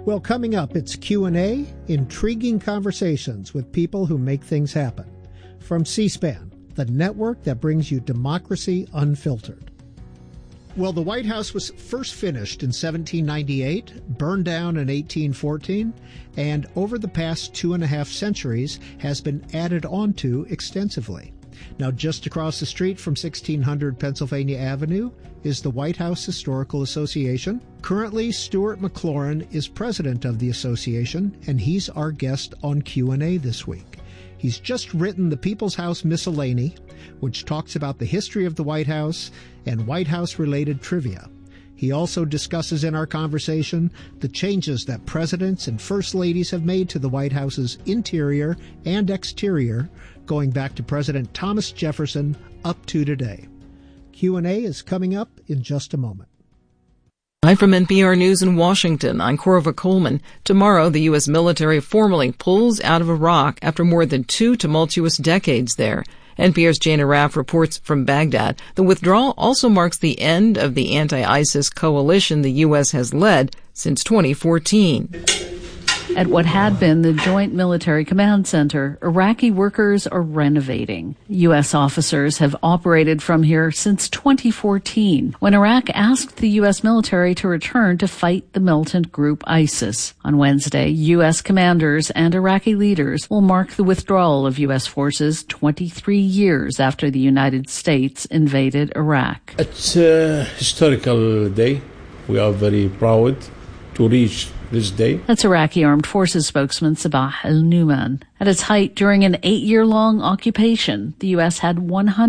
Well, coming up, it's Q&A, intriguing conversations with people who make things happen. From C-SPAN, the network that brings you democracy unfiltered. Well, the White House was first finished in 1798, burned down in 1814, and over the past 2.5 centuries has been added onto extensively. Now, just across the street from 1600 Pennsylvania Avenue is the White House Historical Association. Currently, Stuart McLaurin is president of the association, and he's our guest on Q&A this week. He's just written the People's House Miscellany, which talks about the history of the White House and White House-related trivia. He also discusses in our conversation the changes that presidents and first ladies have made to the White House's interior and exterior, going back to President Thomas Jefferson up to today. Q&A is coming up in just a moment. Live from NPR News in Washington, I'm Corva Coleman. Tomorrow, the U.S. military formally pulls out of Iraq after more than 2 tumultuous decades there. NPR's Jana Raff reports from Baghdad. The withdrawal also marks the end of the anti-ISIS coalition the U.S. has led since 2014. At what had been the Joint Military Command Center, Iraqi workers are renovating. U.S. officers have operated from here since 2014, when Iraq asked the U.S. military to return to fight the militant group ISIS. On Wednesday, U.S. commanders and Iraqi leaders will mark the withdrawal of U.S. forces 23 years after the United States invaded Iraq. It's a historical day. We are very proud to reach this day. That's Iraqi Armed Forces spokesman Sabah al-Numan. At its height, during an 8-year-long occupation, the U.S. had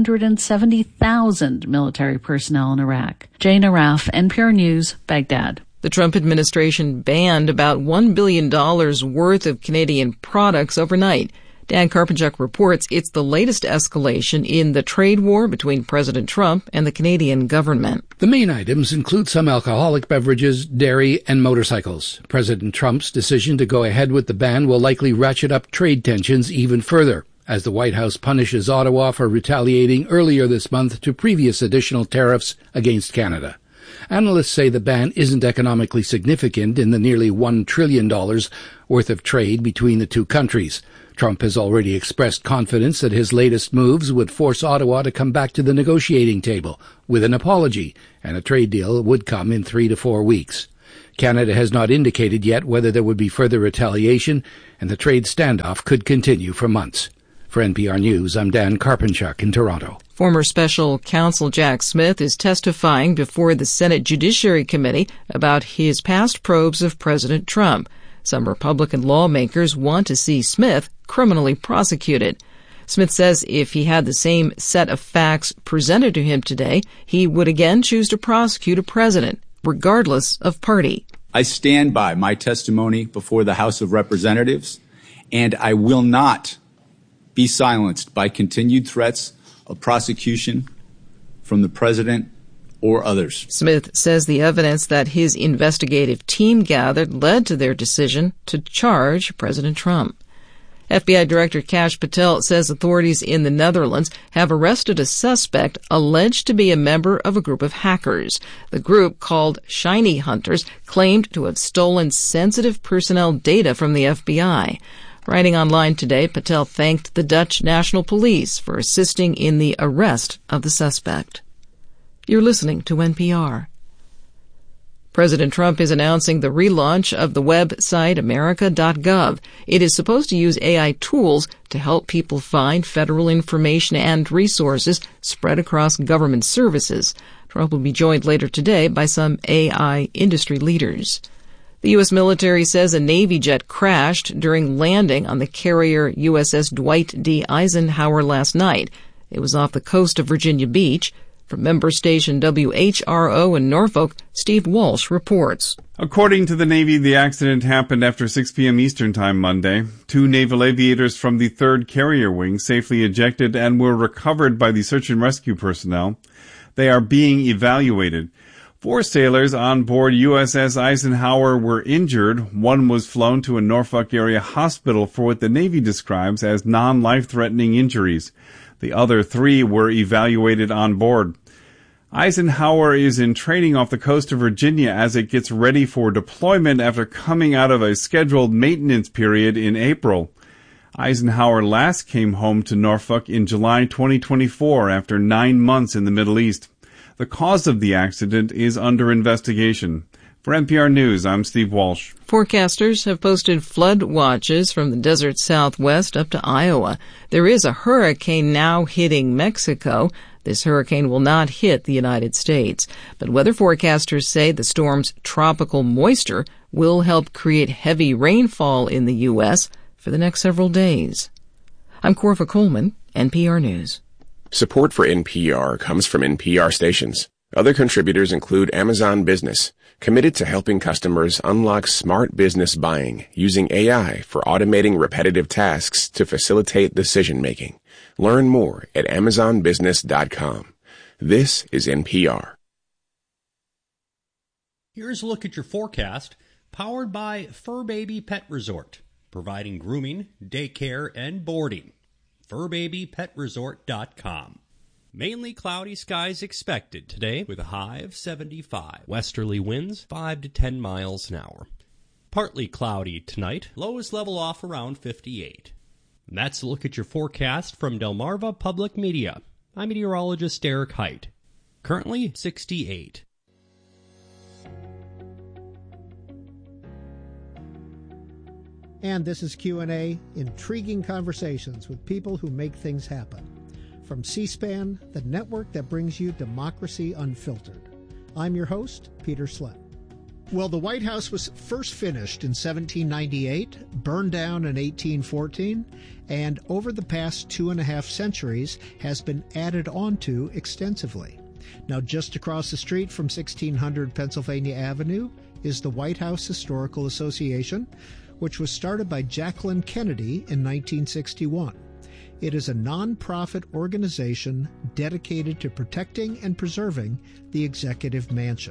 170,000 military personnel in Iraq. Jana Raff, NPR News, Baghdad. The Trump administration banned about $1 billion worth of Canadian products overnight. Dan Karpenchuk reports it's the latest escalation in the trade war between President Trump and the Canadian government. The main items include some alcoholic beverages, dairy, and motorcycles. President Trump's decision to go ahead with the ban will likely ratchet up trade tensions even further, as the White House punishes Ottawa for retaliating earlier this month to previous additional tariffs against Canada. Analysts say the ban isn't economically significant in the nearly $1 trillion worth of trade between the two countries. Trump has already expressed confidence that his latest moves would force Ottawa to come back to the negotiating table with an apology, and a trade deal would come in 3 to 4 weeks. Canada has not indicated yet whether there would be further retaliation, and the trade standoff could continue for months. For NPR News, I'm Dan Karpenchuk in Toronto. Former Special Counsel Jack Smith is testifying before the Senate Judiciary Committee about his past probes of President Trump. Some Republican lawmakers want to see Smith criminally prosecuted. Smith says if he had the same set of facts presented to him today, he would again choose to prosecute a president, regardless of party. I stand by my testimony before the House of Representatives, and I will not be silenced by continued threats of prosecution from the president or others. Smith says the evidence that his investigative team gathered led to their decision to charge President Trump. FBI Director Kash Patel says authorities in the Netherlands have arrested a suspect alleged to be a member of a group of hackers. The group, called Shiny Hunters, claimed to have stolen sensitive personnel data from the FBI. Writing online today, Patel thanked the Dutch National Police for assisting in the arrest of the suspect. You're listening to NPR. President Trump is announcing the relaunch of the website America.gov. It is supposed to use AI tools to help people find federal information and resources spread across government services. Trump will be joined later today by some AI industry leaders. The U.S. military says a Navy jet crashed during landing on the carrier USS Dwight D. Eisenhower last night. It was off the coast of Virginia Beach. From member station WHRO in Norfolk, Steve Walsh reports. According to the Navy, the accident happened after 6 p.m. Eastern Time Monday. 2 naval aviators from the 3rd Carrier Wing safely ejected and were recovered by the search and rescue personnel. They are being evaluated. 4 sailors on board USS Eisenhower were injured. 1 was flown to a Norfolk area hospital for what the Navy describes as non-life-threatening injuries. The other 3 were evaluated on board. Eisenhower is in training off the coast of Virginia as it gets ready for deployment after coming out of a scheduled maintenance period in April. Eisenhower last came home to Norfolk in July 2024 after 9 months in the Middle East. The cause of the accident is under investigation. For NPR News, I'm Steve Walsh. Forecasters have posted flood watches from the desert southwest up to Iowa. There is a hurricane now hitting Mexico. This hurricane will not hit the United States, but weather forecasters say the storm's tropical moisture will help create heavy rainfall in the U.S. for the next several days. I'm Corva Coleman, NPR News. Support for NPR comes from NPR stations. Other contributors include Amazon Business, committed to helping customers unlock smart business buying using AI for automating repetitive tasks to facilitate decision-making. Learn more at amazonbusiness.com. This is NPR. Here's a look at your forecast, powered by Fur Baby Pet Resort, providing grooming, daycare, and boarding. FurBabyPetResort.com. Mainly cloudy skies expected today with a high of 75. Westerly winds 5 to 10 miles an hour. Partly cloudy tonight. Lows level off around 58. And that's a look at your forecast from Delmarva Public Media. I'm meteorologist Derek Height. Currently 68. And this is Q&A, intriguing conversations with people who make things happen. From C-SPAN, the network that brings you democracy unfiltered. I'm your host, Peter Slett. Well, the White House was first finished in 1798, burned down in 1814, and over the past 2.5 centuries has been added on to extensively. Now, just across the street from 1600 Pennsylvania Avenue is the White House Historical Association, which was started by Jacqueline Kennedy in 1961. It is a non-profit organization dedicated to protecting and preserving the Executive Mansion.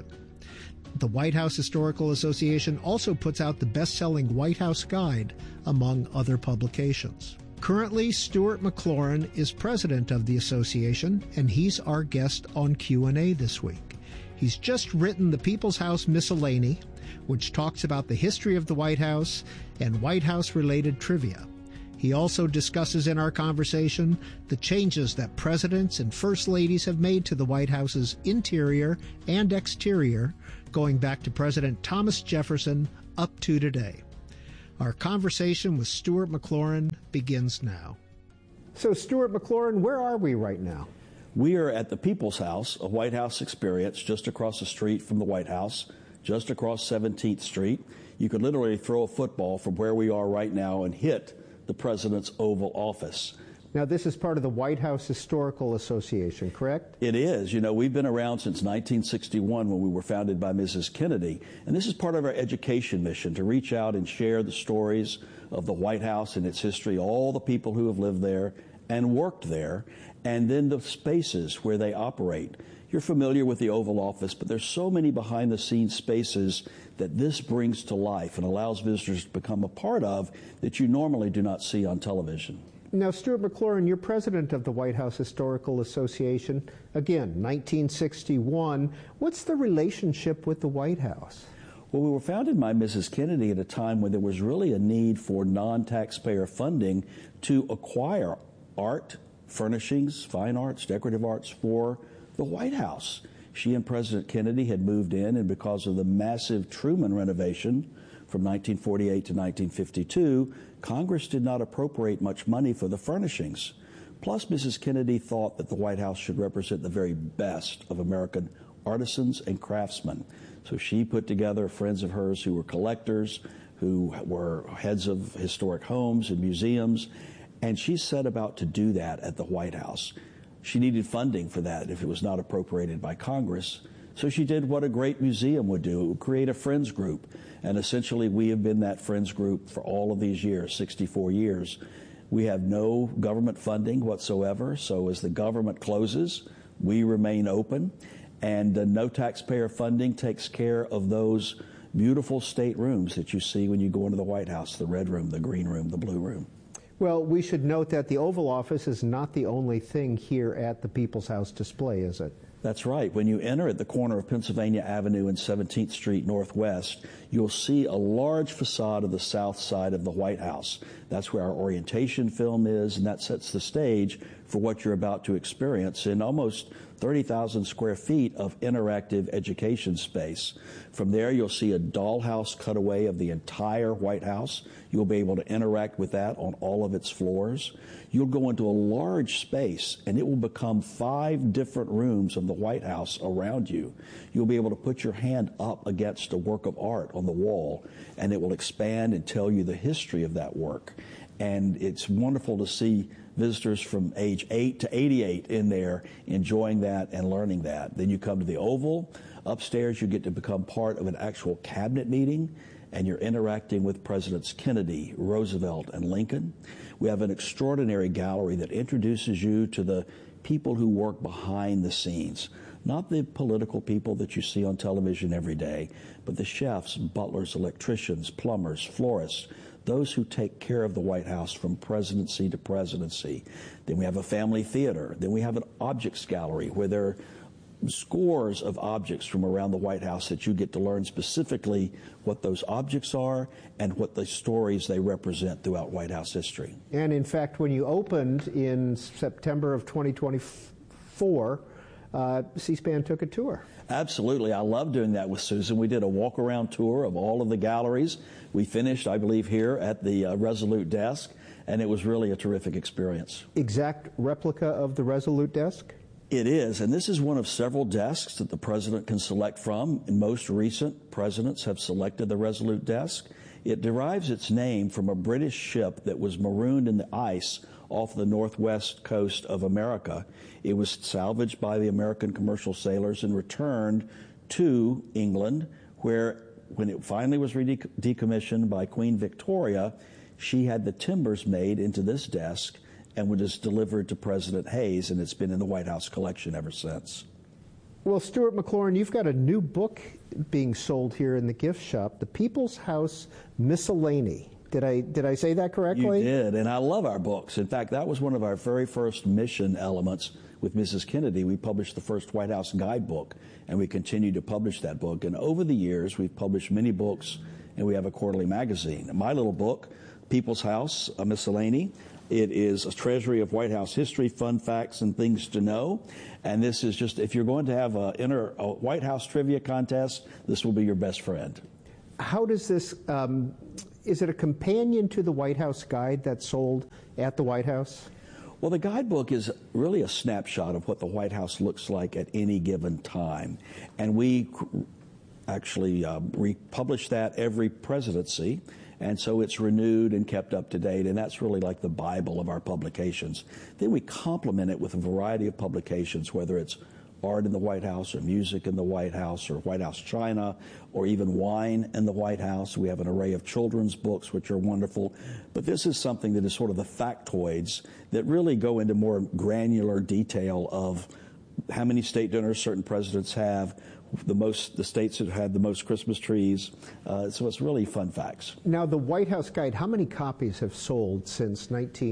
The White House Historical Association also puts out the best-selling White House Guide, among other publications. Currently, Stuart McLaurin is president of the association, and he's our guest on Q&A this week. He's just written The People's House Miscellany, which talks about the history of the White House and White House-related trivia. He also discusses in our conversation the changes that presidents and first ladies have made to the White House's interior and exterior, going back to President Thomas Jefferson up to today. Our conversation with Stuart McLaurin begins now. So, Stuart McLaurin, where are we right now? We are at the People's House, a White House experience just across the street from the White House, just across 17th Street. You could literally throw a football from where we are right now and hit the President's Oval Office. Now, this is part of the White House Historical Association, correct? It is. You know, we've been around since 1961 when we were founded by Mrs. Kennedy. And this is part of our education mission, to reach out and share the stories of the White House and its history, all the people who have lived there and worked there, and then the spaces where they operate. You're familiar with the Oval Office, but there's so many behind-the-scenes spaces that this brings to life and allows visitors to become a part of that you normally do not see on television. Now, Stuart McLaurin, you're president of the White House Historical Association. Again, 1961. What's the relationship with the White House? Well, we were founded by Mrs. Kennedy at a time when there was really a need for non-taxpayer funding to acquire art, furnishings, fine arts, decorative arts for the White House. She and President Kennedy had moved in, and because of the massive Truman renovation from 1948 to 1952, Congress did not appropriate much money for the furnishings. Plus, Mrs. Kennedy thought that the White House should represent the very best of American artisans and craftsmen. So she put together friends of hers who were collectors, who were heads of historic homes and museums, and she set about to do that at the White House. She needed funding for that if it was not appropriated by Congress. So she did what a great museum would do. It would create a friends group. And essentially, we have been that friends group for all of these years, 64 years. We have no government funding whatsoever. So as the government closes, we remain open. And no taxpayer funding takes care of those beautiful state rooms that you see when you go into the White House, the red room, the green room, the blue room. Well, we should note that the Oval Office is not the only thing here at the People's House display, is it? That's right. When you enter at the corner of Pennsylvania Avenue and 17th Street Northwest, you'll see a large facade of the south side of the White House. That's where our orientation film is, and that sets the stage for what you're about to experience in almost 30,000 square feet of interactive education space. From there, you'll see a dollhouse cutaway of the entire White House. You'll be able to interact with that on all of its floors. You'll go into a large space, and it will become 5 different rooms of the White House around you. You'll be able to put your hand up against a work of art on the wall, and it will expand and tell you the history of that work. And it's wonderful to see visitors from age 8 to 88 in there enjoying that and learning that. Then you come to the Oval. Upstairs, you get to become part of an actual cabinet meeting, and you're interacting with Presidents Kennedy, Roosevelt, and Lincoln. We have an extraordinary gallery that introduces you to the people who work behind the scenes. Not the political people that you see on television every day, but the chefs, butlers, electricians, plumbers, florists, those who take care of the White House from presidency to presidency. Then we have a family theater. Then we have an objects gallery where there are scores of objects from around the White House that you get to learn specifically what those objects are and what the stories they represent throughout White House history. And in fact, when you opened in September of 2024, C-SPAN took a tour. Absolutely. I love doing that with Susan. We did a walk-around tour of all of the galleries. We finished, I believe, here at the Resolute desk, and it was really a terrific experience. Exact replica of the Resolute desk? It is, and this is one of several desks that the president can select from. And most recent presidents have selected the Resolute desk. It derives its name from a British ship that was marooned in the ice off the northwest coast of America. It was salvaged by the American commercial sailors and returned to England, where when it finally was decommissioned by Queen Victoria, she had the timbers made into this desk and was delivered to President Hayes, and it's been in the White House collection ever since. Well, Stuart McLaurin, you've got a new book being sold here in the gift shop, The People's House Miscellany. Did I say that correctly? You did, and I love our books. In fact, that was one of our very first mission elements with Mrs. Kennedy. We published the first White House guidebook, and we continue to publish that book. And over the years, we've published many books, and we have a quarterly magazine. My little book, People's House, a Miscellany, it is a treasury of White House history, fun facts, and things to know. And this is just, if you're going to have a White House trivia contest, this will be your best friend. How does this, is it a companion to the White House guide that's sold at the White House? Well, the guidebook is really a snapshot of what the White House looks like at any given time. And we actually republish that every presidency. And so it's renewed and kept up to date, and that's really like the Bible of our publications. Then we complement it with a variety of publications, whether it's art in the White House or music in the White House or White House China or even wine in the White House. We have an array of children's books, which are wonderful. But this is something that is sort of the factoids that really go into more granular detail of how many state dinners certain presidents have, the states that had the most Christmas trees. So it's really fun facts. Now, the White House Guide, how many copies have sold since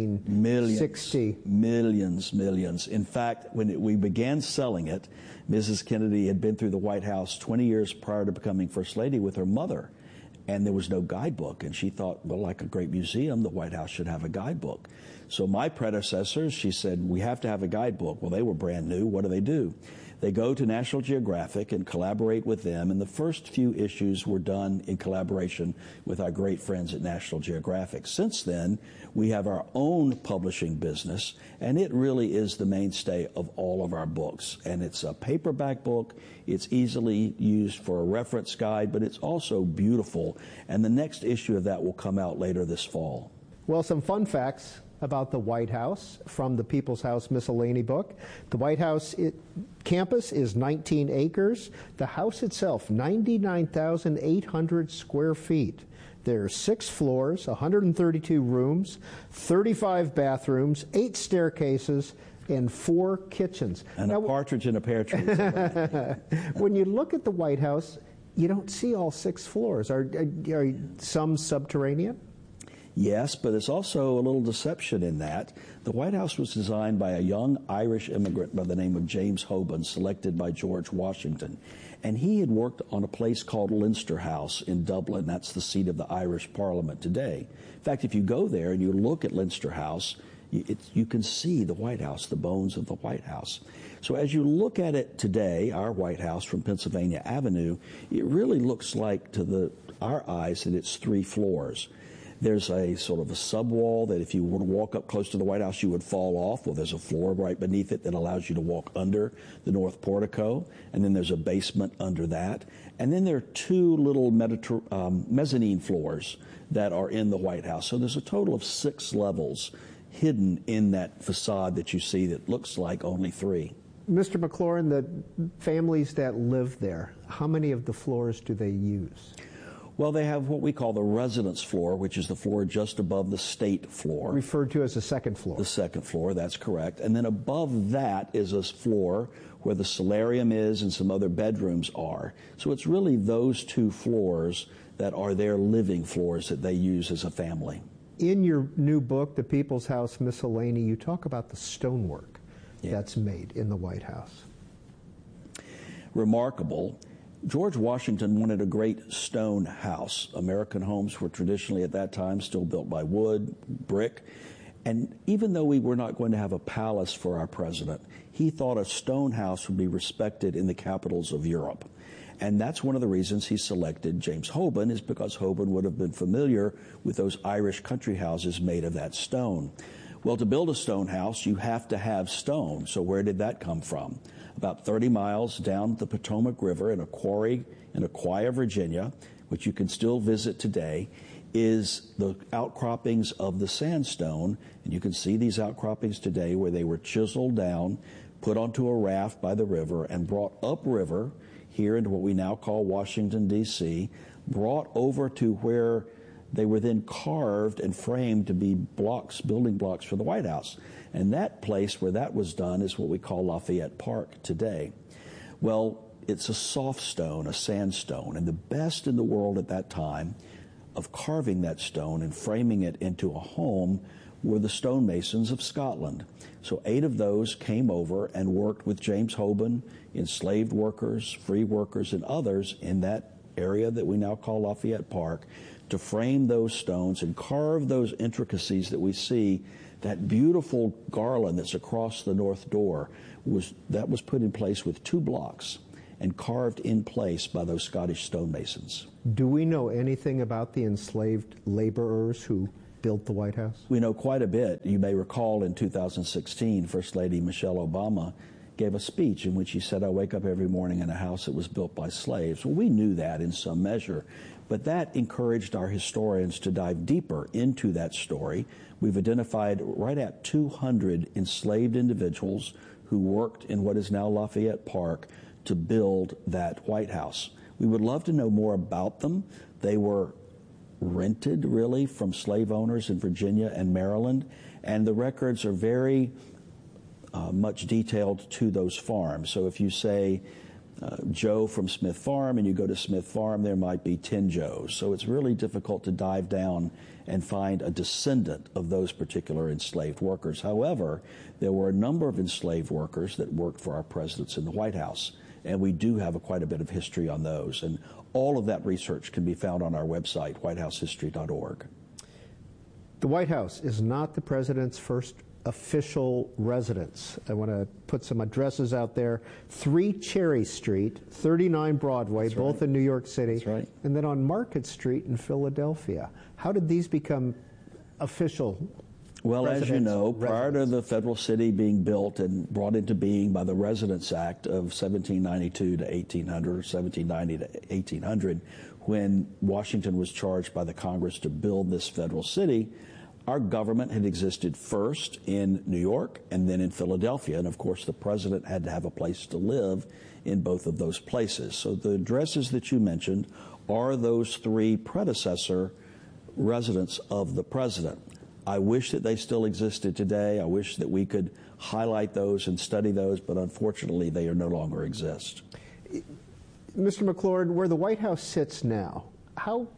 1960? Millions. In fact, when we began selling it, Mrs. Kennedy had been through the White House 20 years prior to becoming First Lady with her mother. And there was no guidebook. And she thought, well, like a great museum, the White House should have a guidebook. So my predecessors, she said, we have to have a guidebook. Well, they were brand new. What do? They go to National Geographic and collaborate with them. And the first few issues were done in collaboration with our great friends at National Geographic. Since then, we have our own publishing business, and it really is the mainstay of all of our books. And it's a paperback book. It's easily used for a reference guide, but it's also beautiful. And the next issue of that will come out later this fall. Well, some fun facts about the White House from the People's House Miscellany book. The White House campus is 19 acres. The house itself, 99,800 square feet. There are 6 floors, 132 rooms, 35 bathrooms, 8 staircases, and 4 kitchens. And now, a partridge in a pear tree. When you look at the White House, you don't see all 6 floors. Are some subterranean? Yes, but there's also a little deception in that. The White House was designed by a young Irish immigrant by the name of James Hoban, selected by George Washington. And he had worked on a place called Leinster House in Dublin. That's the seat of the Irish Parliament today. In fact, if you go there and you look at Leinster House, you can see the White House, the bones of the White House. So as you look at it today, our White House from Pennsylvania Avenue, it really looks like to our eyes that it's 3 floors. There's a sort of a subwall that if you were to walk up close to the White House, you would fall off. Well, there's a floor right beneath it that allows you to walk under the north portico. And then there's a basement under that. And then there are 2 little mezzanine floors that are in the White House. So there's a total of 6 levels hidden in that facade that you see that looks like only 3. Mr. McLaurin, the families that live there, how many of the floors do they use? Well, they have what we call the residence floor, which is the floor just above the state floor. Referred to as the second floor. The second floor, that's correct. And then above that is a floor where the solarium is and some other bedrooms are. So it's really those 2 floors that are their living floors that they use as a family. In your new book, The People's House Miscellany, you talk about the stonework that's made in the White House. Remarkable. George Washington wanted a great stone house. American homes were traditionally at that time still built by wood, brick. And even though we were not going to have a palace for our president, he thought a stone house would be respected in the capitals of Europe. And that's one of the reasons he selected James Hoban, is because Hoban would have been familiar with those Irish country houses made of that stone. Well, to build a stone house, you have to have stone. So where did that come from? About 30 miles down the Potomac River in a quarry in Aquia, Virginia, which you can still visit today, is the outcroppings of the sandstone. And you can see these outcroppings today where they were chiseled down, put onto a raft by the river, and brought upriver here into what we now call Washington, D.C., brought over to where they were then carved and framed to be blocks, building blocks for the White House. And that place where that was done is what we call Lafayette Park today. Well, it's a soft stone, a sandstone, and the best in the world at that time of carving that stone and framing it into a home were the stonemasons of Scotland. So 8 of those came over and worked with James Hoban, enslaved workers, free workers, and others in that area that we now call Lafayette Park, to frame those stones and carve those intricacies that we see. That beautiful garland that's across the north door was put in place with 2 blocks and carved in place by those Scottish stonemasons. Do we know anything about the enslaved laborers who built the White House? We know quite a bit. You may recall in 2016, First Lady Michelle Obama gave a speech in which she said, "I wake up every morning in a house that was built by slaves." Well, we knew that in some measure, but that encouraged our historians to dive deeper into that story. We've identified right at 200 enslaved individuals who worked in what is now Lafayette Park to build that White House. We would love to know more about them. They were rented, really, from slave owners in Virginia and Maryland, and the records are very much detailed to those farms. So if you say Joe from Smith Farm and you go to Smith Farm, there might be 10 Joes. So it's really difficult to dive down and find a descendant of those particular enslaved workers. However, there were a number of enslaved workers that worked for our presidents in the White House, and we do have quite a bit of history on those. And all of that research can be found on our website, whitehousehistory.org. The White House is not the president's first official residence. I want to put some addresses out there. 3 Cherry Street, 39 Broadway, That's both right. in New York City. That's right. And then on Market Street in Philadelphia. How did these become official? Well, as you know, prior to residence? the federal city being built and brought into being by the Residence Act of 1792 to 1800, or 1790 to 1800, when Washington was charged by the Congress to build this federal city, our government had existed first in New York and then in Philadelphia. And of course, the president had to have a place to live in both of those places. So the addresses that you mentioned are those 3 predecessor residents of the president. I wish that they still existed today. I wish that we could highlight those and study those, but unfortunately they no longer exist. Mr. McLaurin, where the White House sits now, how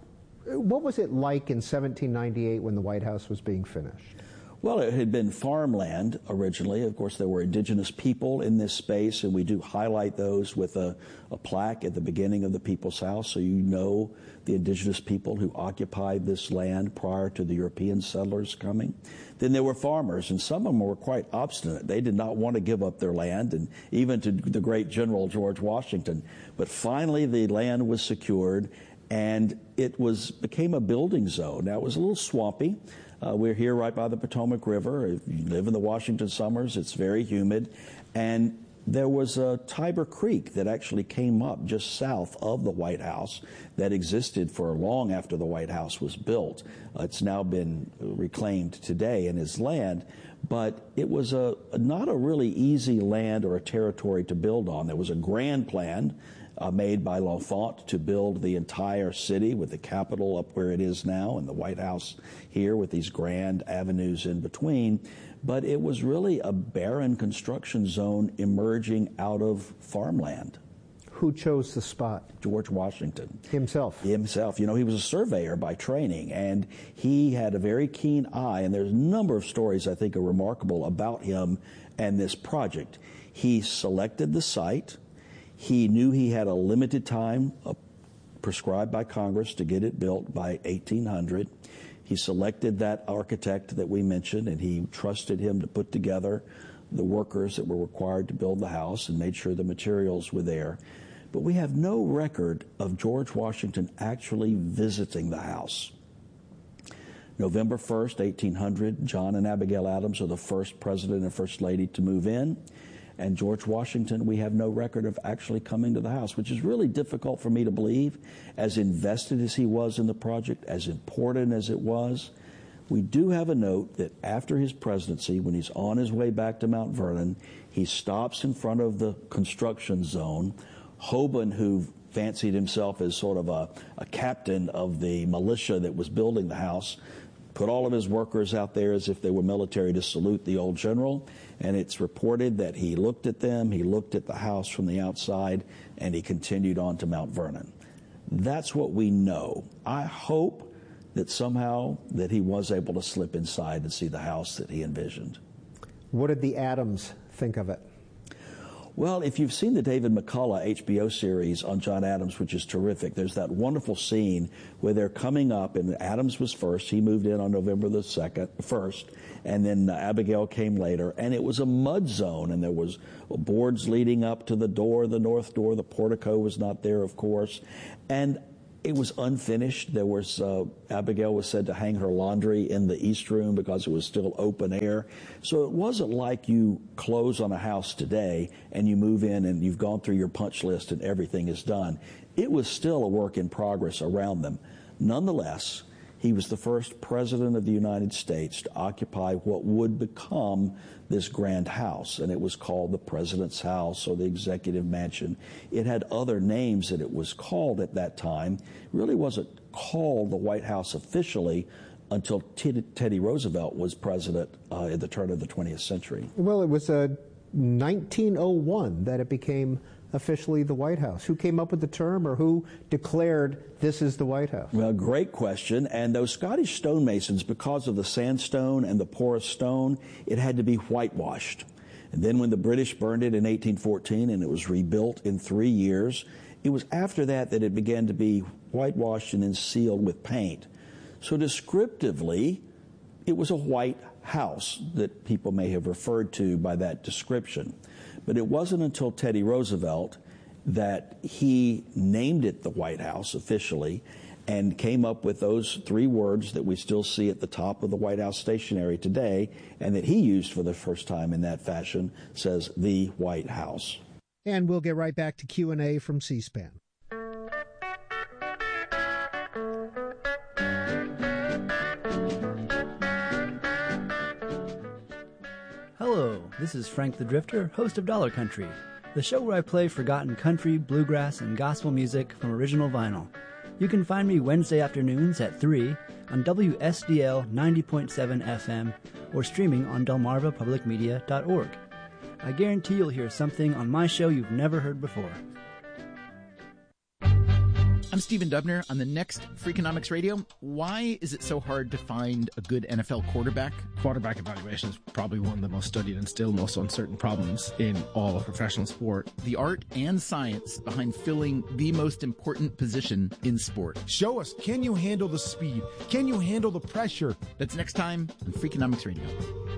What was it like in 1798 when the White House was being finished? Well, it had been farmland originally. Of course, there were indigenous people in this space, and we do highlight those with a plaque at the beginning of the People's House, so you know the indigenous people who occupied this land prior to the European settlers coming. Then there were farmers, and some of them were quite obstinate. They did not want to give up their land, and even to the great General George Washington. But finally, the land was secured, and it became a building zone. Now, it was a little swampy. We're here right by the Potomac River. If you live in the Washington summers, it's very humid. And there was a Tiber Creek that actually came up just south of the White House that existed for long after the White House was built. It's now been reclaimed today and is land, but it was not a really easy land or a territory to build on. There was a grand plan made by L'Enfant to build the entire city with the Capitol up where it is now and the White House here with these grand avenues in between. But it was really a barren construction zone emerging out of farmland. Who chose the spot? George Washington. Himself? Himself. You know, he was a surveyor by training, and he had a very keen eye, and there's a number of stories I think are remarkable about him and this project. He selected the site. He knew he had a limited time prescribed by Congress to get it built by 1800. He selected that architect that we mentioned, and he trusted him to put together the workers that were required to build the house and made sure the materials were there. But we have no record of George Washington actually visiting the house. November 1st, 1800, John and Abigail Adams are the first president and first lady to move in. And George Washington, we have no record of actually coming to the house, which is really difficult for me to believe, as invested as he was in the project, as important as it was. We do have a note that after his presidency, when he's on his way back to Mount Vernon, he stops in front of the construction zone. Hoban, who fancied himself as sort of a captain of the militia that was building the house, put all of his workers out there as if they were military to salute the old general. And it's reported that he looked at them, he looked at the house from the outside, and he continued on to Mount Vernon. That's what we know. I hope that somehow that he was able to slip inside and see the house that he envisioned. What did the Adams think of it? Well, if you've seen the David McCullough HBO series on John Adams, which is terrific, there's that wonderful scene where they're coming up, and Adams was first. He moved in on November the 1st, and then Abigail came later, and it was a mud zone, and there was boards leading up to the door, the north door. The portico was not there, of course, and it was unfinished. There was Abigail was said to hang her laundry in the east room because it was still open air. So it wasn't like you close on a house today and you move in and you've gone through your punch list and everything is done. It was still a work in progress around them. Nonetheless, he was the first president of the United States to occupy what would become this grand house, and it was called the President's House or the Executive Mansion. It had other names that it was called at that time. It really wasn't called the White House officially until Teddy Roosevelt was president at the turn of the 20th century. Well, it was 1901 that it became officially the White House. Who came up with the term, or who declared this is the White House? Well, great question. And those Scottish stonemasons, because of the sandstone and the porous stone, it had to be whitewashed. And then when the British burned it in 1814 and it was rebuilt in 3 years, it was after that that it began to be whitewashed and then sealed with paint. So descriptively, it was a white house that people may have referred to by that description. But it wasn't until Teddy Roosevelt that he named it the White House officially and came up with those 3 words that we still see at the top of the White House stationery today, and that he used for the first time in that fashion, says the White House. And we'll get right back to Q&A from C-SPAN. Hello, this is Frank the Drifter, host of Dollar Country, the show where I play forgotten country, bluegrass, and gospel music from original vinyl. You can find me Wednesday afternoons at 3 on WSDL 90.7 FM or streaming on delmarvapublicmedia.org. I guarantee you'll hear something on my show you've never heard before. I'm Stephen Dubner. On the next Freakonomics Radio, why is it so hard to find a good NFL quarterback? Quarterback evaluation is probably one of the most studied and still most uncertain problems in all of professional sport. The art and science behind filling the most important position in sport. Show us, can you handle the speed? Can you handle the pressure? That's next time on Freakonomics Radio.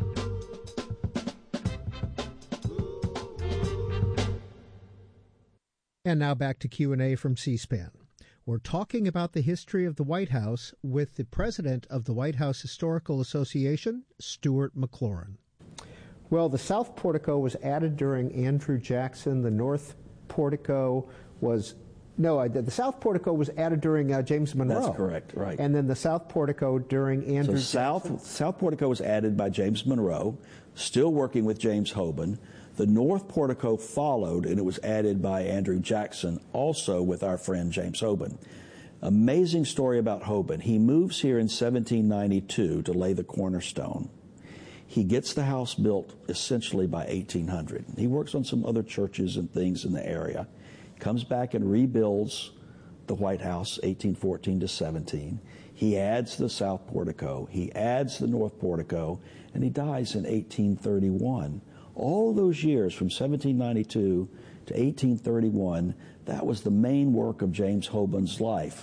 And now back to Q&A from C-SPAN. We're talking about the history of the White House with the president of the White House Historical Association, Stuart McLaurin. Well, the south portico was added during Andrew Jackson. The north portico was... the south portico was added during James Monroe. That's correct, right. And then the south portico during Andrew Jackson. South portico was added by James Monroe, still working with James Hoban. The north portico followed, and it was added by Andrew Jackson, also with our friend James Hoban. Amazing story about Hoban. He moves here in 1792 to lay the cornerstone. He gets the house built essentially by 1800. He works on some other churches and things in the area. Comes back and rebuilds the White House, 1814 to 17. He adds the south portico. He adds the north portico, and he dies in 1831. All of those years, from 1792 to 1831, that was the main work of James Hoban's life.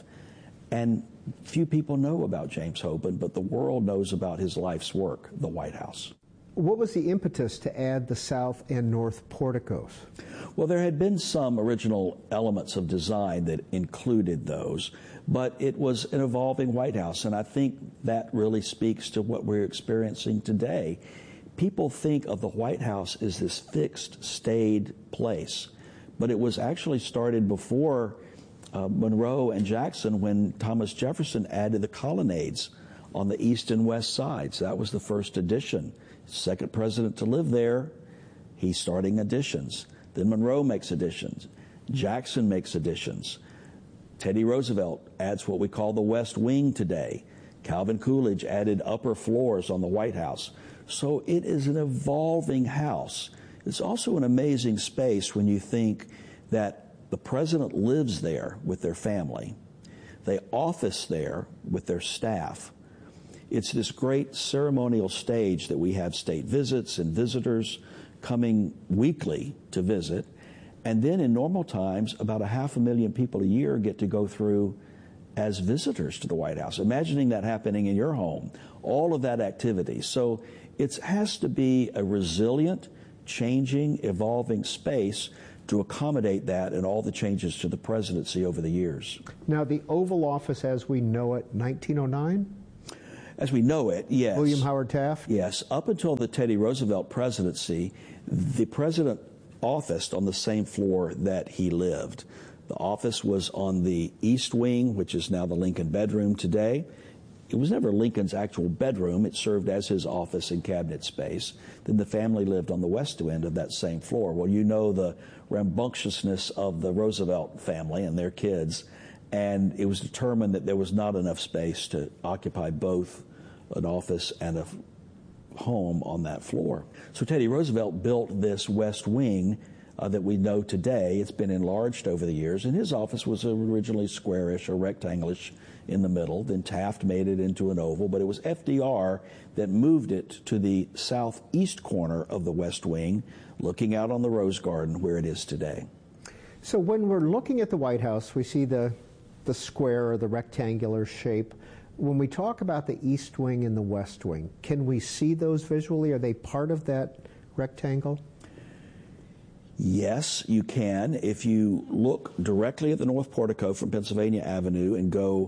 And few people know about James Hoban, but the world knows about his life's work, the White House. What was the impetus to add the south and north porticos? Well, there had been some original elements of design that included those, but it was an evolving White House, and I think that really speaks to what we're experiencing today. People think of the White House as this fixed, staid place, but it was actually started before Monroe and Jackson when Thomas Jefferson added the colonnades on the east and west sides. That was the first addition. Second president to live there, he's starting additions. Then Monroe makes additions. Jackson makes additions. Teddy Roosevelt adds what we call the West Wing today. Calvin Coolidge added upper floors on the White House. So it is an evolving house. It's also an amazing space when you think that the president lives there with their family. They office there with their staff. It's this great ceremonial stage that we have state visits and visitors coming weekly to visit. And then in normal times, about 500,000 people a year get to go through as visitors to the White House. Imagining that happening in your home, all of that activity. So it has to be a resilient, changing, evolving space to accommodate that and all the changes to the presidency over the years. Now, the Oval Office as we know it, 1909? As we know it, yes. William Howard Taft? Yes. Up until the Teddy Roosevelt presidency, the president officed on the same floor that he lived. The office was on the East Wing, which is now the Lincoln bedroom today. It was never Lincoln's actual bedroom. It served as his office and cabinet space. Then the family lived on the west end of that same floor. Well, you know the rambunctiousness of the Roosevelt family and their kids, and it was determined that there was not enough space to occupy both an office and a home on that floor. So Teddy Roosevelt built this West Wing that we know today. It's been enlarged over the years, and his office was originally squarish or rectanglish in the middle. Then Taft made it into an oval, but it was FDR that moved it to the southeast corner of the West Wing, looking out on the Rose Garden where it is today. So when we're looking at the White House, we see the square or the rectangular shape. When we talk about the East Wing and the West Wing, can we see those visually? Are they part of that rectangle? Yes, you can. If you look directly at the North Portico from Pennsylvania Avenue and go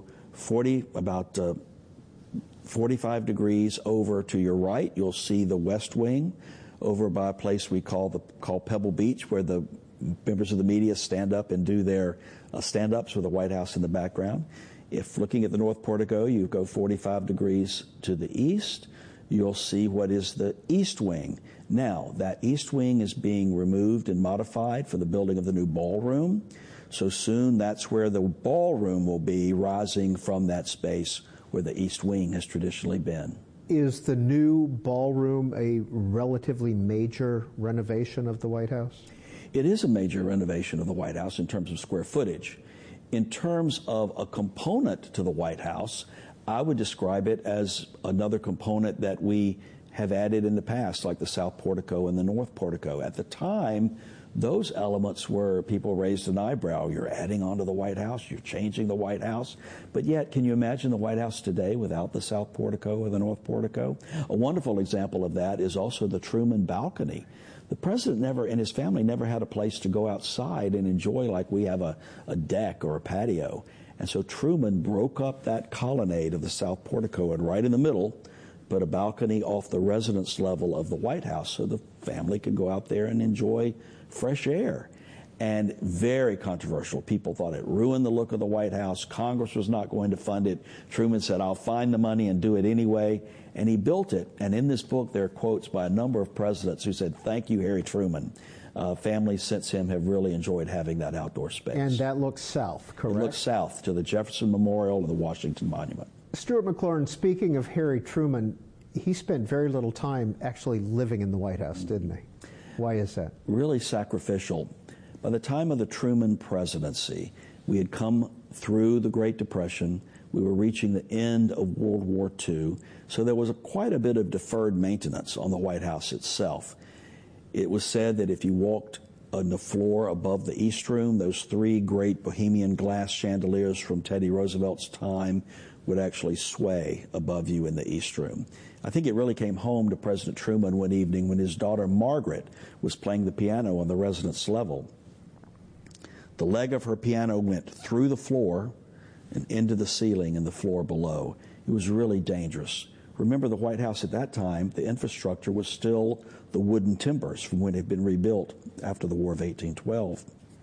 45 degrees over to your right, you'll see the West Wing over by a place we call Pebble Beach, where the members of the media stand up and do their stand-ups with the White House in the background. If looking at the North Portico, you go 45 degrees to the east, you'll see what is the East Wing. Now, that East Wing is being removed and modified for the building of the new ballroom. So soon that's where the ballroom will be, rising from that space where the East Wing has traditionally been. Is the new ballroom a relatively major renovation of the White House? It is a major renovation of the White House in terms of square footage. In terms of a component to the White House, I would describe it as another component that we have added in the past, like the South Portico and the North Portico. At the time, those elements were, people raised an eyebrow. You're adding on to the White House, you're changing the White House. But yet, can you imagine the White House today without the South Portico or the North Portico? A wonderful example of that is also the Truman balcony. The president and his family never had a place to go outside and enjoy like we have a deck or a patio. And so Truman broke up that colonnade of the South Portico and right in the middle put a balcony off the residence level of the White House so the family could go out there and enjoy fresh air. And very controversial. People thought it ruined the look of the White House. Congress was not going to fund it. Truman said, I'll find the money and do it anyway. And he built it. And in this book, there are quotes by a number of presidents who said, thank you, Harry Truman. Families since him have really enjoyed having that outdoor space. And that looks south, correct? It looks south to the Jefferson Memorial and the Washington Monument. Stuart McLaurin, speaking of Harry Truman, he spent very little time actually living in the White House, didn't he? Why is that? Really sacrificial. By the time of the Truman presidency, we had come through the Great Depression. We were reaching the end of World War II. So there was quite a bit of deferred maintenance on the White House itself. It was said that if you walked on the floor above the East Room, those three great Bohemian glass chandeliers from Teddy Roosevelt's time would actually sway above you in the East Room. I think it really came home to President Truman one evening when his daughter Margaret was playing the piano on the residence level. The leg of her piano went through the floor and into the ceiling and the floor below. It was really dangerous. Remember, the White House at that time, the infrastructure was still the wooden timbers from when it had been rebuilt after the War of 1812.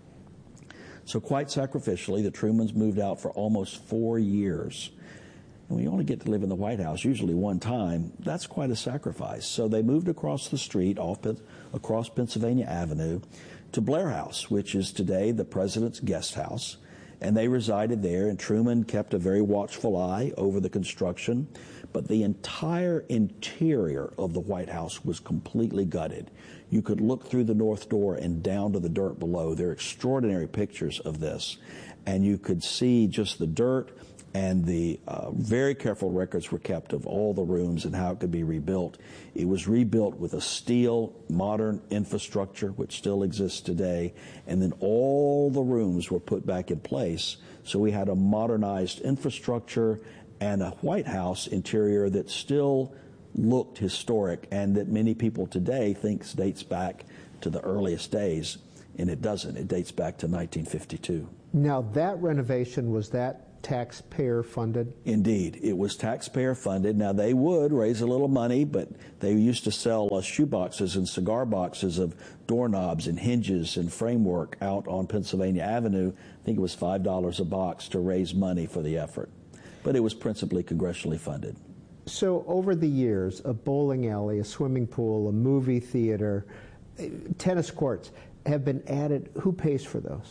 So quite sacrificially, the Trumans moved out for almost 4 years. And when you only get to live in the White House, usually one time, that's quite a sacrifice. So they moved across the street, across Pennsylvania Avenue, to Blair House, which is today the president's guest house. And they resided there, and Truman kept a very watchful eye over the construction. But the entire interior of the White House was completely gutted. You could look through the north door and down to the dirt below. There are extraordinary pictures of this. And you could see just the dirt, and the very careful records were kept of all the rooms and how it could be rebuilt. It was rebuilt with a steel, modern infrastructure, which still exists today, and then all the rooms were put back in place. So we had a modernized infrastructure and a White House interior that still looked historic and that many people today think dates back to the earliest days, and it doesn't. It dates back to 1952. Now, that renovation, was that taxpayer funded? Indeed, it was taxpayer funded. Now, they would raise a little money, but they used to sell shoe boxes and cigar boxes of doorknobs and hinges and framework out on Pennsylvania Avenue. I think it was $5 a box to raise money for the effort. But it was principally congressionally funded. So over the years, a bowling alley, a swimming pool, a movie theater, tennis courts have been added. Who pays for those?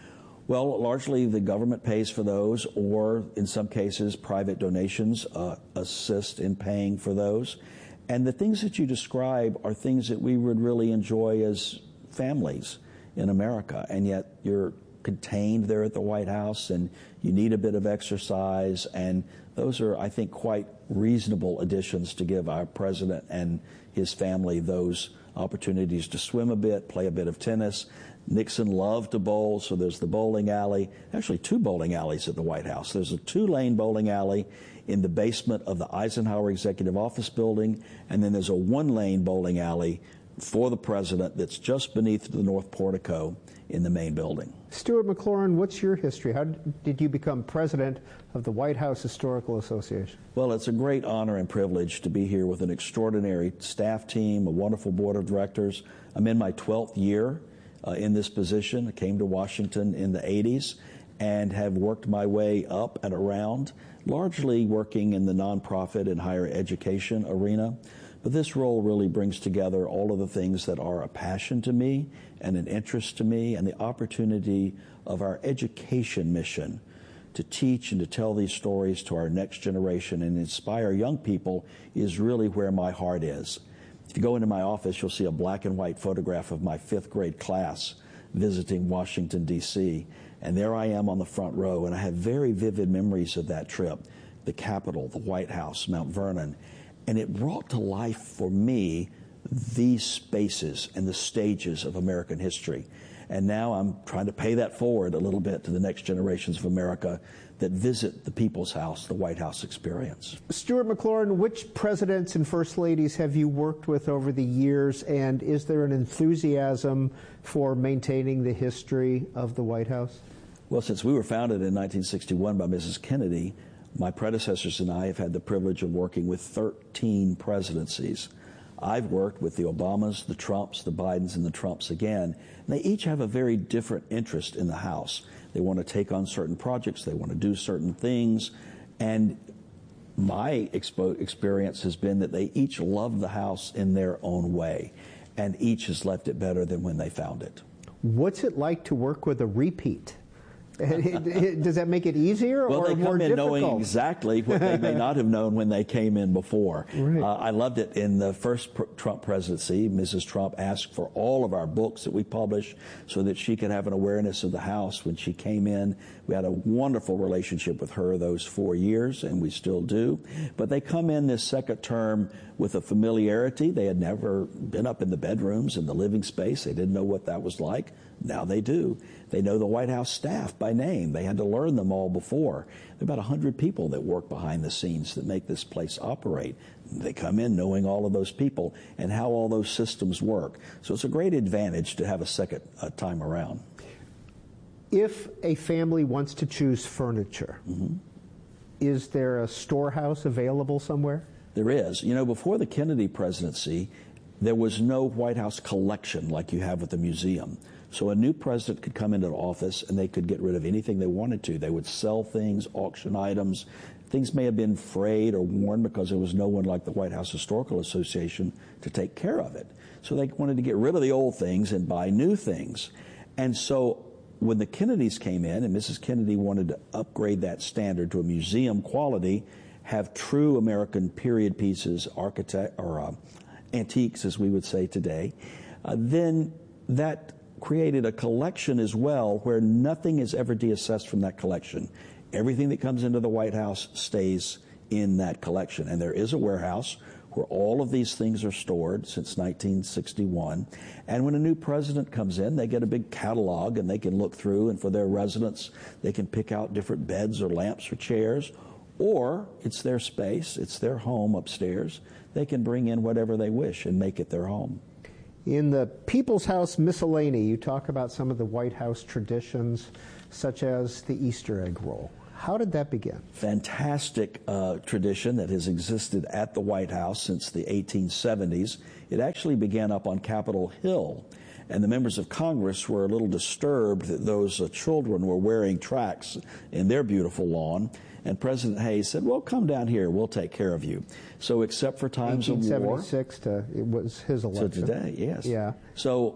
Well, largely the government pays for those, or in some cases, private donations assist in paying for those. And the things that you describe are things that we would really enjoy as families in America, and yet you're contained there at the White House, and you need a bit of exercise, and those are, I think, quite reasonable additions to give our president and his family those opportunities to swim a bit, play a bit of tennis. Nixon loved to bowl, so there's the bowling alley. Actually, 2 bowling alleys at the White House. There's a 2-lane bowling alley in the basement of the Eisenhower Executive Office building, and then there's a 1-lane bowling alley for the president that's just beneath the North Portico in the main building. Stuart McLaurin, what's your history? How did you become president of the White House Historical Association? Well, it's a great honor and privilege to be here with an extraordinary staff team, a wonderful board of directors. I'm in my 12th year in this position. I came to Washington in the 80s and have worked my way up and around, largely working in the nonprofit and higher education arena. But this role really brings together all of the things that are a passion to me and an interest to me, and the opportunity of our education mission to teach and to tell these stories to our next generation and inspire young people is really where my heart is. If you go into my office, you'll see a black and white photograph of my 5th grade class visiting Washington, D.C. And there I am on the front row, and I have very vivid memories of that trip. The Capitol, the White House, Mount Vernon. And it brought to life for me these spaces and the stages of American history. And now I'm trying to pay that forward a little bit to the next generations of America that visit the People's House, the White House experience. Stuart McLaurin, which presidents and first ladies have you worked with over the years, and is there an enthusiasm for maintaining the history of the White House? Well, since we were founded in 1961 by Mrs. Kennedy, my predecessors and I have had the privilege of working with 13 presidencies. I've worked with the Obamas, the Trumps, the Bidens, and the Trumps again. And they each have a very different interest in the House. They want to take on certain projects. They want to do certain things. And my experience has been that they each love the House in their own way. And each has left it better than when they found it. What's it like to work with a repeat? Does that make it easier or more difficult? Well, they come in knowing exactly what they may not have known when they came in before. Right. I loved it in the first Trump presidency. Mrs. Trump asked for all of our books that we publish so that she could have an awareness of the House when she came in. We had a wonderful relationship with her those 4 years, and we still do. But they come in this second term with a familiarity. They had never been up in the bedrooms and the living space. They didn't know what that was like. Now they do. They know the White House staff by name. They had to learn them all before. There are about 100 people that work behind the scenes that make this place operate. They come in knowing all of those people and how all those systems work. So it's a great advantage to have a second time around. If a family wants to choose furniture, is there a storehouse available somewhere? There is. You know, before the Kennedy presidency, there was no White House collection like you have with the museum. So a new president could come into the office and they could get rid of anything they wanted to. They would sell things, auction items. Things may have been frayed or worn because there was no one like the White House Historical Association to take care of it. So they wanted to get rid of the old things and buy new things. And so when the Kennedys came in and Mrs. Kennedy wanted to upgrade that standard to a museum quality, have true American period pieces, antiques, as we would say today, then that created a collection as well where nothing is ever deassessed from that collection. Everything that comes into the White House stays in that collection. And there is a warehouse where all of these things are stored since 1961. And when a new president comes in, they get a big catalog and they can look through, and for their residents, they can pick out different beds or lamps or chairs, or it's their space, it's their home upstairs. They can bring in whatever they wish and make it their home. In the People's House Miscellany, you talk about some of the White House traditions, such as the Easter egg roll. How did that begin? Fantastic tradition that has existed at the White House since the 1870s. It actually began up on Capitol Hill, and the members of Congress were a little disturbed that those children were wearing tracks in their beautiful lawn. And President Hayes said, well, come down here. We'll take care of you. So except for times of war. 1876 it was his election. To today, yes. Yeah. So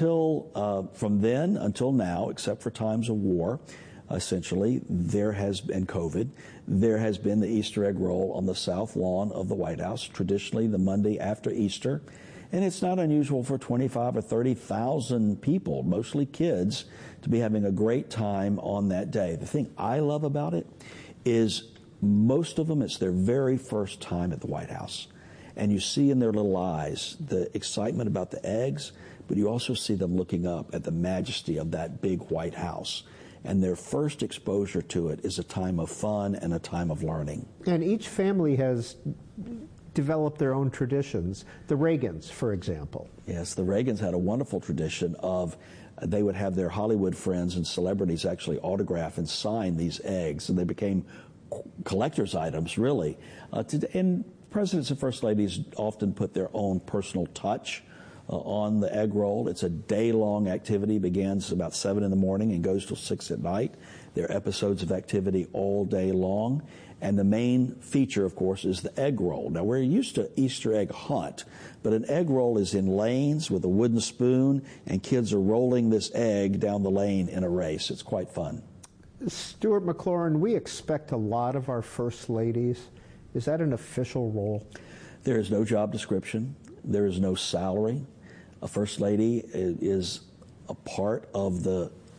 from then until now, except for times of war, essentially, there has been COVID. There has been the Easter egg roll on the south lawn of the White House, traditionally the Monday after Easter. And it's not unusual for 25 or 30,000 people, mostly kids, to be having a great time on that day. The thing I love about it is most of them, it's their very first time at the White House. And you see in their little eyes the excitement about the eggs, but you also see them looking up at the majesty of that big White House. And their first exposure to it is a time of fun and a time of learning. And each family has developed their own traditions. The Reagans, for example. Yes, the Reagans had a wonderful tradition of they would have their Hollywood friends and celebrities actually autograph and sign these eggs, and they became collector's items, really. And presidents and first ladies often put their own personal touch on the egg roll. It's a day-long activity, begins about 7 in the morning and goes till 6 at night. There are episodes of activity all day long. And the main feature, of course, is the egg roll. Now, we're used to Easter egg hunt, but an egg roll is in lanes with a wooden spoon, and kids are rolling this egg down the lane in a race. It's quite fun. Stuart McLaurin, we expect a lot of our first ladies. Is that an official role? There is no job description. There is no salary. A first lady is a part of the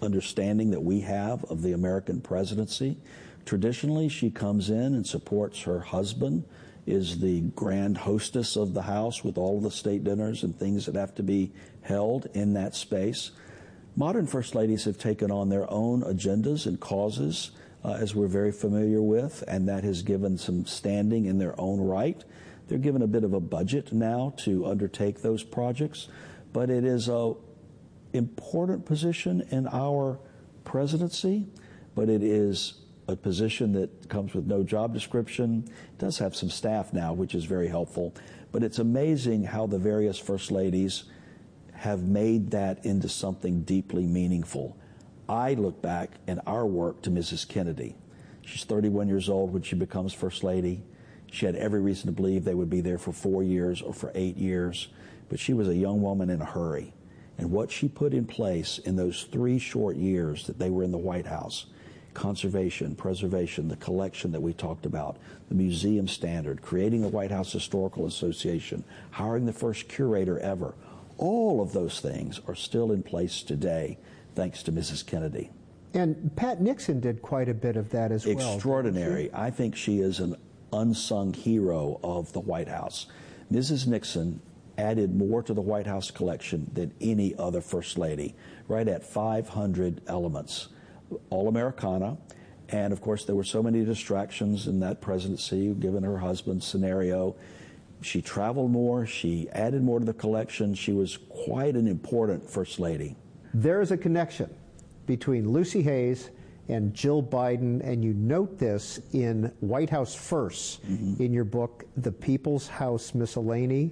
understanding that we have of the American presidency. Traditionally, she comes in and supports her husband, is the grand hostess of the house with all of the state dinners and things that have to be held in that space. Modern First Ladies have taken on their own agendas and causes, as we're very familiar with, and that has given some standing in their own right. They're given a bit of a budget now to undertake those projects, but it is an important position in our presidency, but it is a position that comes with no job description. It does have some staff now, which is very helpful, but it's amazing how the various First Ladies have made that into something deeply meaningful. I look back in our work to Mrs. Kennedy. She's 31 years old when she becomes First Lady. She had every reason to believe they would be there for 4 years or for 8 years, but she was a young woman in a hurry. And what she put in place in those 3 short years that they were in the White House, conservation, preservation, the collection that we talked about, the museum standard, creating the White House Historical Association, hiring the first curator ever, all of those things are still in place today, thanks to Mrs. Kennedy. And Pat Nixon did quite a bit of that as well. Extraordinary. I think she is an unsung hero of the White House. Mrs. Nixon added more to the White House collection than any other First Lady, right at 500 elements, all Americana. And of course, there were so many distractions in that presidency, given her husband's scenario. She traveled more, she added more to the collection. She was quite an important First Lady. There is a connection between Lucy Hayes and Jill Biden, and you note this in White House Firsts in your book, The People's House Miscellany.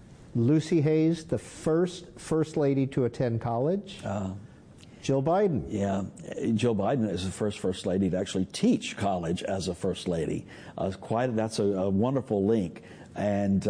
Lucy Hayes, the first lady to attend college. Jill Biden. Yeah, Jill Biden is the first lady to actually teach college as a First Lady. That's a wonderful link. And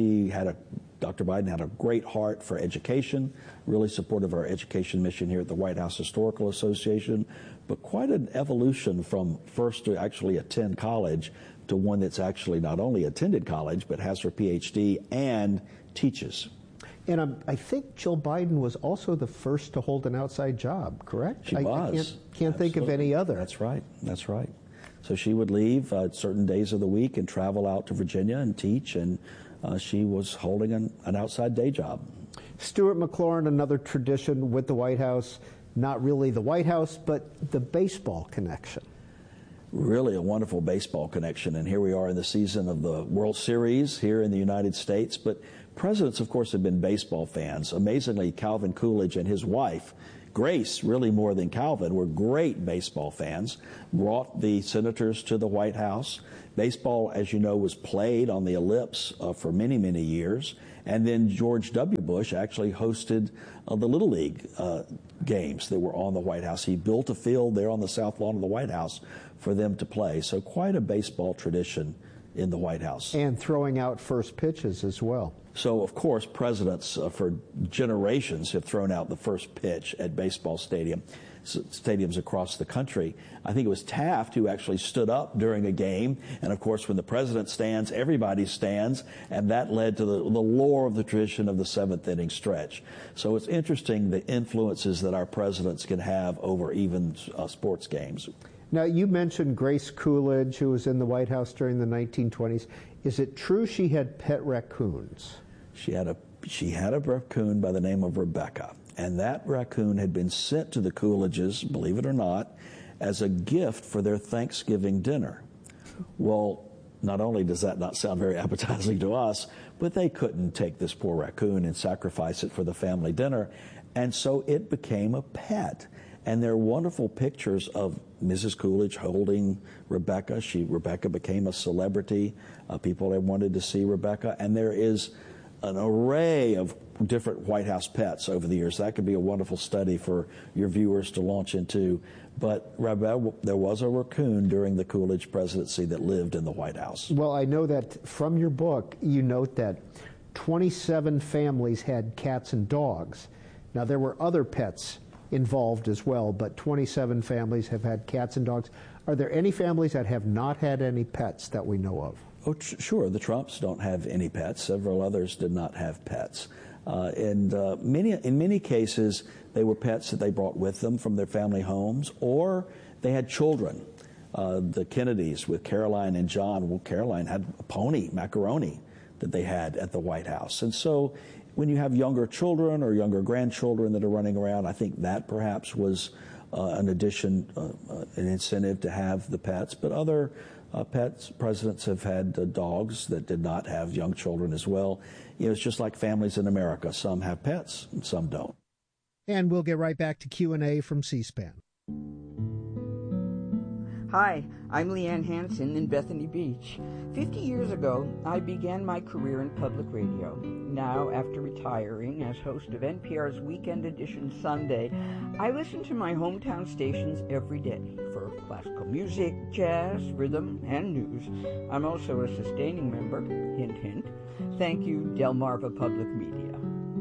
Dr. Biden had a great heart for education, really supportive of our education mission here at the White House Historical Association, but quite an evolution from first to actually attend college to one that's actually not only attended college, but has her PhD and teaches. And I think Jill Biden was also the first to hold an outside job, correct? She was. I can't think of any other. That's right. That's right. So she would leave certain days of the week and travel out to Virginia and teach, and she was holding an outside day job. Stuart McLaurin, another tradition with the White House, not really the White House, but the baseball connection. Really a wonderful baseball connection, and here we are in the season of the World Series here in the United States, but presidents, of course, have been baseball fans. Amazingly, Calvin Coolidge and his wife, Grace, really more than Calvin, were great baseball fans, brought the senators to the White House. Baseball, as you know, was played on the ellipse for many, many years. And then George W. Bush actually hosted the Little League games that were on the White House. He built a field there on the south lawn of the White House for them to play. So quite a baseball tradition in the White House. And throwing out first pitches as well. So, of course, presidents for generations have thrown out the first pitch at baseball stadiums across the country. I think it was Taft who actually stood up during a game. And, of course, when the president stands, everybody stands. And that led to the lore of the tradition of the seventh inning stretch. So it's interesting the influences that our presidents can have over even sports games. Now, you mentioned Grace Coolidge, who was in the White House during the 1920s. Is it true she had pet raccoons? She had a raccoon by the name of Rebecca, and that raccoon had been sent to the Coolidges, believe it or not, as a gift for their Thanksgiving dinner. Well, not only does that not sound very appetizing to us, but they couldn't take this poor raccoon and sacrifice it for the family dinner, and so it became a pet. And there are wonderful pictures of Mrs. Coolidge holding Rebecca. Rebecca became a celebrity. People have wanted to see Rebecca. And there is an array of different White House pets over the years. That could be a wonderful study for your viewers to launch into. But there was a raccoon during the Coolidge presidency that lived in the White House. Well, I know that from your book, you note that 27 families had cats and dogs. Now, there were other pets involved as well, but 27 families have had cats and dogs. Are there any families that have not had any pets that we know of? Oh, sure. The Trumps don't have any pets. Several others did not have pets. And in many cases, they were pets that they brought with them from their family homes, or they had children. The Kennedys with Caroline and John, well, Caroline had a pony, Macaroni, that they had at the White House. And so when you have younger children or younger grandchildren that are running around, I think that perhaps was an addition, an incentive to have the pets. But other presidents have had dogs that did not have young children as well. It's just like families in America. Some have pets and some don't. And we'll get right back to Q&A from C-SPAN. Hi, I'm Leanne Hansen in Bethany Beach. 50 years ago, I began my career in public radio. Now, after retiring as host of NPR's Weekend Edition Sunday, I listen to my hometown stations every day for classical music, jazz, rhythm, and news. I'm also a sustaining member, hint, hint. Thank you, Delmarva Public Media.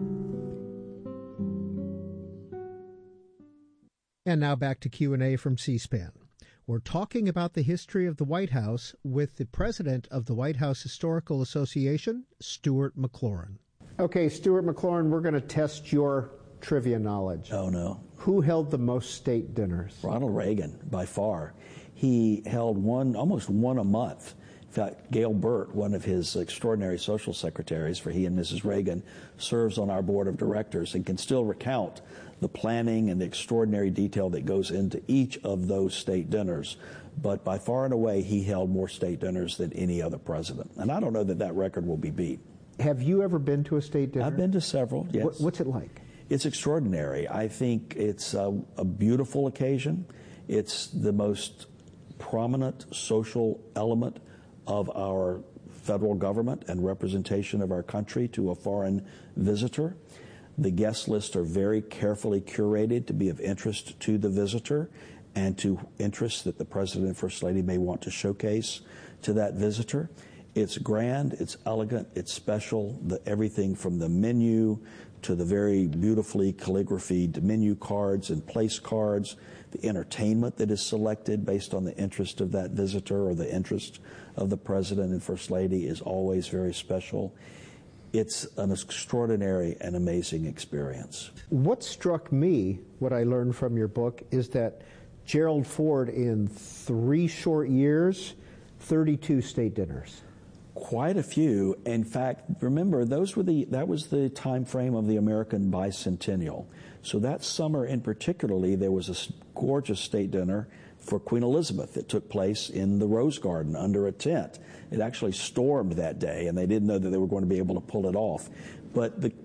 And now back to Q&A from C-SPAN. We're talking about the history of the White House with the president of the White House Historical Association, Stuart McLaurin. Okay, Stuart McLaurin, we're going to test your trivia knowledge. Oh, no. Who held the most state dinners? Ronald Reagan, by far. He held almost one a month. In fact, Gail Burt, one of his extraordinary social secretaries for he and Mrs. Reagan, serves on our board of directors and can still recount the planning and the extraordinary detail that goes into each of those state dinners. But by far and away, he held more state dinners than any other president. And I don't know that that record will be beat. Have you ever been to a state dinner? I've been to several, yes. What's it like? It's extraordinary. I think it's a beautiful occasion. It's the most prominent social element of our federal government and representation of our country to a foreign visitor. The guest lists are very carefully curated to be of interest to the visitor and to interests that the President and First Lady may want to showcase to that visitor. It's grand, it's elegant, it's special, everything from the menu to the very beautifully calligraphied menu cards and place cards, the entertainment that is selected based on the interest of that visitor or the interest of the President and First Lady is always very special. It's an extraordinary and amazing experience. What struck me, what I learned from your book, is that Gerald Ford, in 3 short years, 32 state dinners. Quite a few. In fact, remember, that was the time frame of the American bicentennial. So that summer in particularly, there was a gorgeous state dinner for Queen Elizabeth that took place in the Rose Garden under a tent. It actually stormed that day, and they didn't know that they were going to be able to pull it off. But the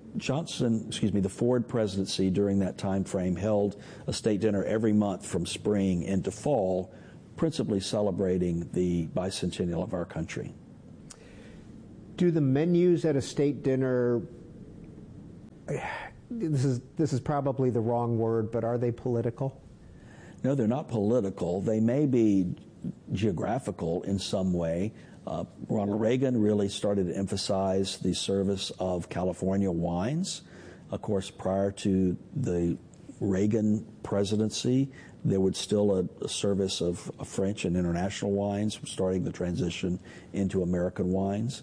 Ford presidency during that time frame held a state dinner every month from spring into fall, principally celebrating the bicentennial of our country. Do the menus at a state dinner, this is probably the wrong word, but are they political? No, they're not political. They may be geographical in some way. Ronald Reagan really started to emphasize the service of California wines. Of course, prior to the Reagan presidency, there was still a service of French and international wines, starting the transition into American wines.